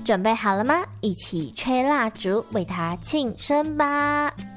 准备好了吗？一起吹蜡烛为他庆生吧！